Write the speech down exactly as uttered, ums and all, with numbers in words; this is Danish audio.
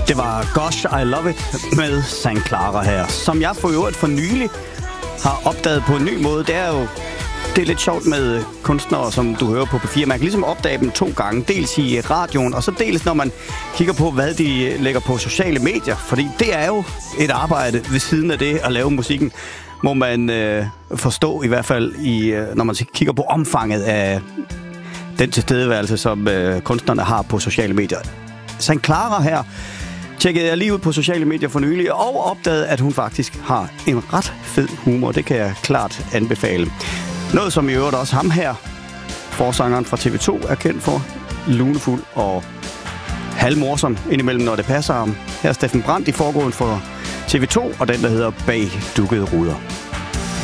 Det var Gosh, I Love It med Sankt Clara her, som jeg for øvrigt for nylig har opdaget på en ny måde. Det er jo det er lidt sjovt med kunstnere, som du hører på P fire. Man kan ligesom opdage dem to gange. Dels i radioen, og så dels når man kigger på, hvad de lægger på sociale medier. Fordi det er jo et arbejde ved siden af det at lave musikken, må man øh, forstå i hvert fald, i, når man kigger på omfanget af den tilstedeværelse, som øh, kunstnerne har på sociale medier. Sankt Clara her tjekkede jeg lige ud på sociale medier for nylig, og opdagede, at hun faktisk har en ret fed humor. Det kan jeg klart anbefale. Noget, som i øvrigt også ham her, forsangeren fra T V to, er kendt for. Lunefuld og halvmorsom indimellem, når det passer ham. Her er Steffen Brandt i forgrunden for T V to, og den, der hedder Bag dukkede ruder.